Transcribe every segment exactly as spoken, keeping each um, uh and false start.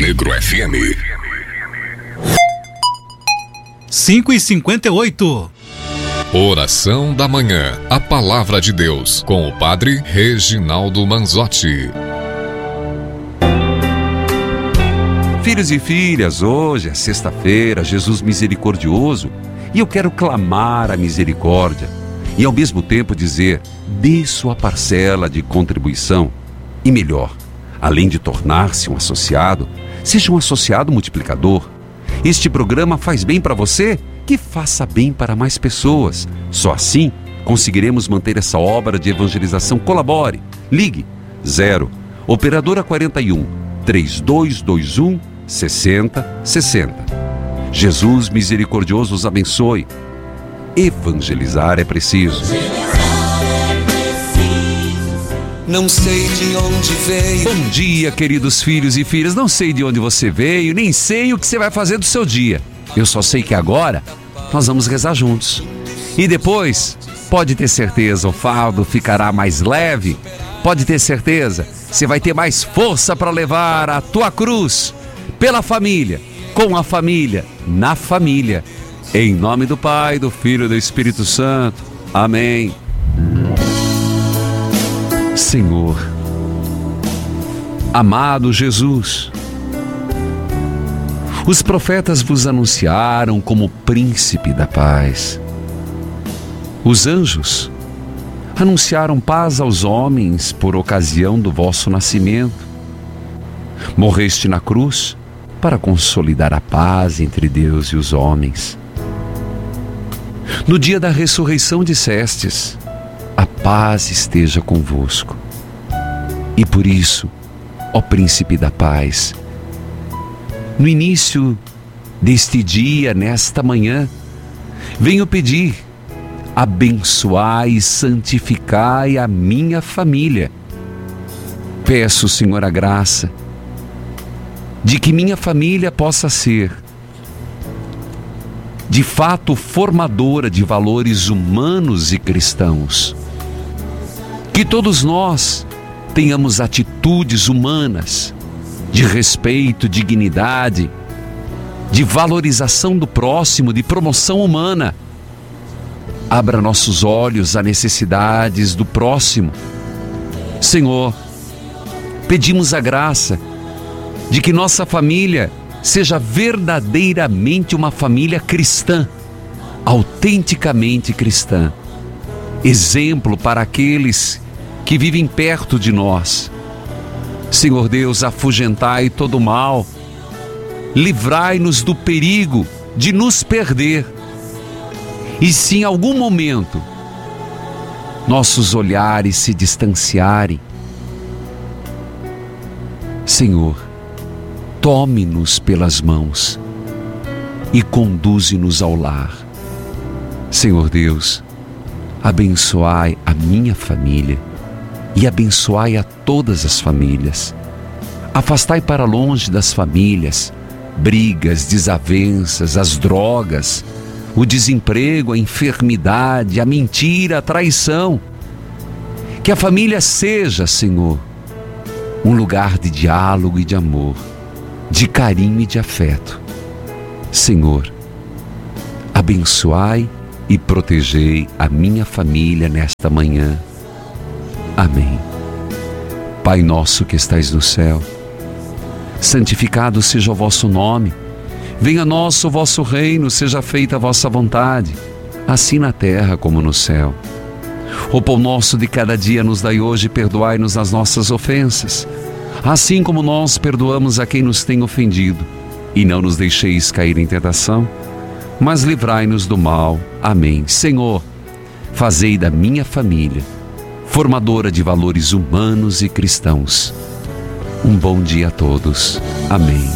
Negro F M. cinco e cinquenta e oito. Oração da Manhã. A Palavra de Deus, com o Padre Reginaldo Manzotti. Filhos e filhas, hoje é sexta-feira, Jesus misericordioso, e eu quero clamar a misericórdia e ao mesmo tempo dizer: dê sua parcela de contribuição. E melhor, além de tornar-se um associado, seja um associado multiplicador. Este programa faz bem para você, que faça bem para mais pessoas. Só assim conseguiremos manter essa obra de evangelização. Colabore. Ligue zero Operadora quarenta e um, três dois dois um, sessenta sessenta. Jesus misericordioso os abençoe. Evangelizar é preciso. Não sei de onde veio. Bom dia, queridos filhos e filhas. Não sei de onde você veio, nem sei o que você vai fazer do seu dia. Eu só sei que agora nós vamos rezar juntos. E depois, pode ter certeza, o fardo ficará mais leve. Pode ter certeza, você vai ter mais força para levar a tua cruz. Pela família, com a família, na família. Em nome do Pai, do Filho e do Espírito Santo. Amém. Senhor, amado Jesus, os profetas vos anunciaram como príncipe da paz. Os anjos anunciaram paz aos homens por ocasião do vosso nascimento. Morreste na cruz para consolidar a paz entre Deus e os homens. No dia da ressurreição dissestes: a paz esteja convosco. E por isso, ó príncipe da paz, no início deste dia, nesta manhã, venho pedir: abençoai e santificai a minha família. Peço, Senhor, a graça de que minha família possa ser, de fato, formadora de valores humanos e cristãos. Que todos nós tenhamos atitudes humanas, de respeito, dignidade, de valorização do próximo, de promoção humana. Abra nossos olhos às necessidades do próximo. Senhor, pedimos a graça de que nossa família seja verdadeiramente uma família cristã, autenticamente cristã. Exemplo para aqueles que vivem perto de nós. Senhor Deus, afugentai todo o mal, livrai-nos do perigo de nos perder. E se em algum momento nossos olhares se distanciarem, Senhor, tome-nos pelas mãos e conduze-nos ao lar. Senhor Deus, abençoai a minha família e abençoai a todas as famílias. Afastai para longe das famílias brigas, desavenças, as drogas, o desemprego, a enfermidade, a mentira, a traição. Que a família seja, Senhor, um lugar de diálogo e de amor, de carinho e de afeto. Senhor, abençoai e protegei a minha família nesta manhã. Amém. Pai nosso que estais no céu, santificado seja o vosso nome. Venha a nós o vosso reino, seja feita a vossa vontade, assim na terra como no céu. O pão nosso de cada dia nos dai hoje, perdoai-nos as nossas ofensas, assim como nós perdoamos a quem nos tem ofendido. E não nos deixeis cair em tentação, mas livrai-nos do mal. Amém. Senhor, fazei da minha família formadora de valores humanos e cristãos. Um bom dia a todos. Amém.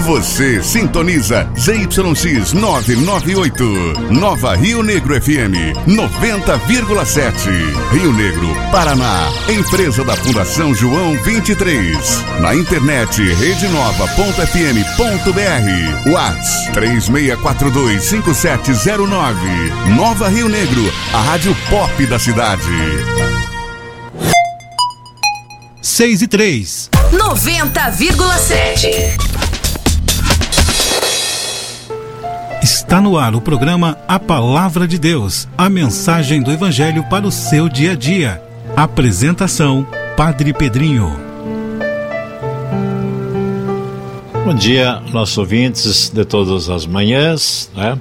Você sintoniza Z Y X novecentos e noventa e oito, Nova Rio Negro F M noventa vírgula sete, Rio Negro, Paraná. Empresa da Fundação João vinte e três. Na internet rede nova ponto f m ponto b r. WhatsApp três seis quatro dois cinco sete zero nove. Nova Rio Negro, a rádio pop da cidade. seis e três. noventa vírgula sete. Está no ar o programa A Palavra de Deus, a mensagem do Evangelho para o seu dia a dia. Apresentação, Padre Pedrinho. Bom dia, nossos ouvintes de todas as manhãs, né?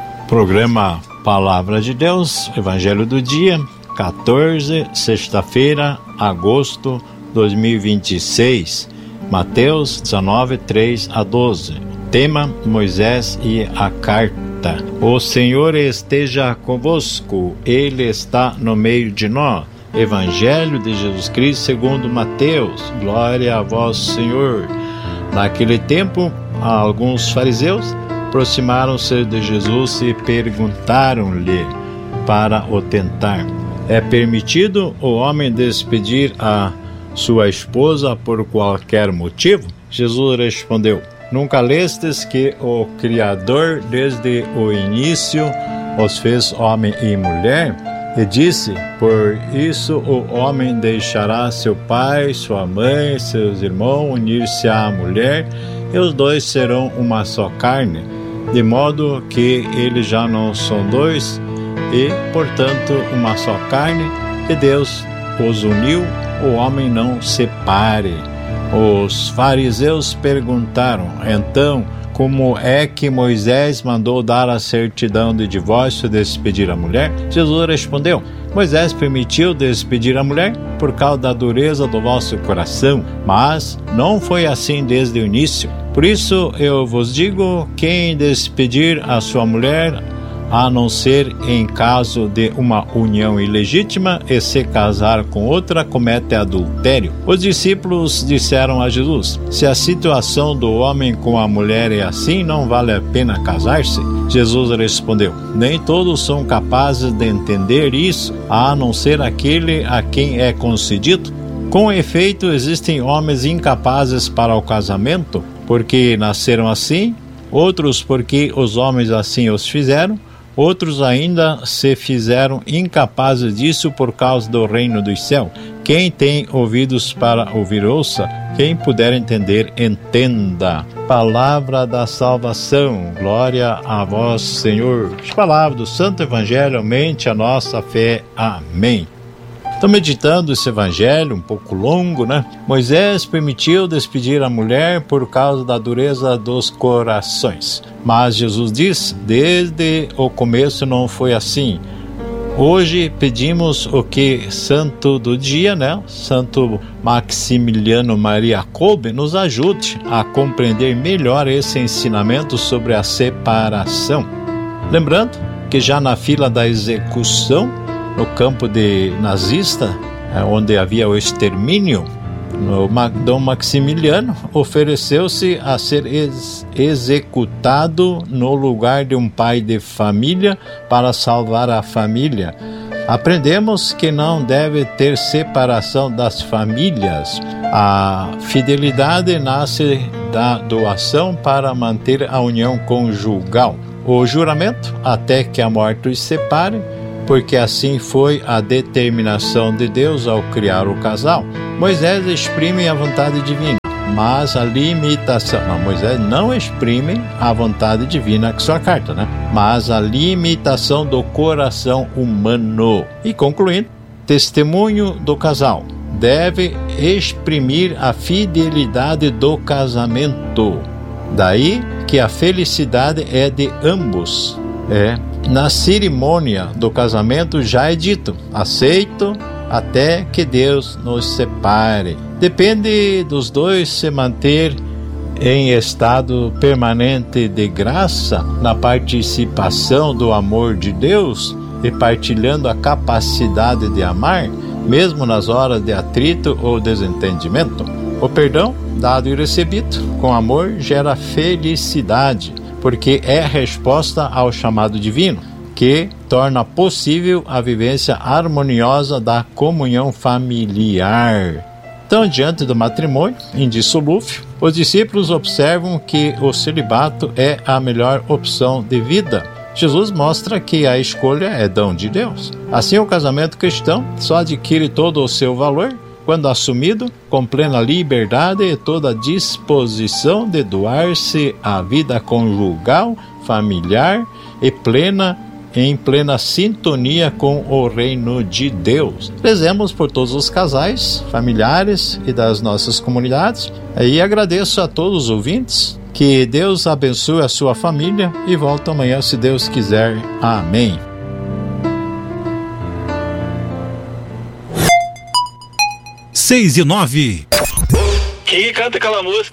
Programa Palavra de Deus, Evangelho do dia, quatorze, sexta-feira, agosto de dois mil e vinte e seis, Mateus dezenove, três a doze. Tema: Moisés e a carta. O Senhor esteja convosco, Ele está no meio de nós. Evangelho de Jesus Cristo segundo Mateus. Glória a vós, Senhor. Naquele tempo, alguns fariseus aproximaram-se de Jesus e perguntaram-lhe para o tentar: é permitido o homem despedir a sua esposa por qualquer motivo? Jesus respondeu: nunca lestes que o Criador desde o início os fez homem e mulher? E disse: por isso o homem deixará seu pai, sua mãe, seus irmãos, unir-se à mulher, e os dois serão uma só carne, de modo que eles já não são dois, e, portanto, uma só carne, e Deus os uniu, o homem não separe. Os fariseus perguntaram: então, como é que Moisés mandou dar a certidão de divórcio e despedir a mulher? Jesus respondeu: Moisés permitiu despedir a mulher por causa da dureza do vosso coração, mas não foi assim desde o início. Por isso eu vos digo, quem despedir a sua mulher, a não ser em caso de uma união ilegítima, e se casar com outra, comete adultério. Os discípulos disseram a Jesus: se a situação do homem com a mulher é assim, não vale a pena casar-se? Jesus respondeu: nem todos são capazes de entender isso, a não ser aquele a quem é concedido. Com efeito, existem homens incapazes para o casamento, porque nasceram assim, outros porque os homens assim os fizeram, outros ainda se fizeram incapazes disso por causa do reino dos céus. Quem tem ouvidos para ouvir, ouça. Quem puder entender, entenda. Palavra da salvação. Glória a vós, Senhor. As palavras do Santo Evangelho aumente a nossa fé. Amém. Estou meditando esse evangelho, um pouco longo, né? Moisés permitiu despedir a mulher por causa da dureza dos corações. Mas Jesus diz, desde o começo não foi assim. Hoje pedimos o que santo do dia, né? Santo Maximiliano Maria Kolbe nos ajude a compreender melhor esse ensinamento sobre a separação. Lembrando que já na fila da execução, no campo de nazista, onde havia o extermínio, o Dom Maximiliano ofereceu-se a ser ex- executado no lugar de um pai de família para salvar a família. Aprendemos que não deve ter separação das famílias. A fidelidade nasce da doação para manter a união conjugal. O juramento, até que a morte os separe, porque assim foi a determinação de Deus ao criar o casal. Moisés exprime a vontade divina, mas a limitação... Não, Moisés não exprime a vontade divina com sua carta, né? Mas a limitação do coração humano. E concluindo, testemunho do casal deve exprimir a fidelidade do casamento. Daí que a felicidade é de ambos. É... Na cerimônia do casamento já é dito: aceito até que Deus nos separe. Depende dos dois se manter em estado permanente de graça, na participação do amor de Deus e partilhando a capacidade de amar, mesmo nas horas de atrito ou desentendimento. O perdão dado e recebido com amor gera felicidade, porque é resposta ao chamado divino, que torna possível a vivência harmoniosa da comunhão familiar. Então, diante do matrimônio indissolúvel, os discípulos observam que o celibato é a melhor opção de vida. Jesus mostra que a escolha é dom de Deus. Assim, o casamento cristão só adquire todo o seu valor quando assumido com plena liberdade e toda disposição de doar-se à vida conjugal, familiar e plena em plena sintonia com o reino de Deus. Rezemos por todos os casais, familiares e das nossas comunidades. E agradeço a todos os ouvintes. Que Deus abençoe a sua família e volto amanhã, se Deus quiser. Amém. Seis e nove. Quem canta aquela música?